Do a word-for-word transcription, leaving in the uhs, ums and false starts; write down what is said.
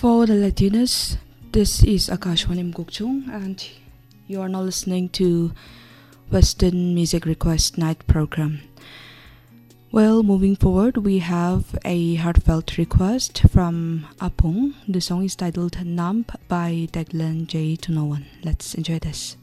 For the Latinas, this is Akashwani Mgukchung, and you are now listening to Western Music Request Night program. Well, moving forward, we have a heartfelt request from Apung. The song is titled Numb by Declan J. To No One. Let's enjoy this.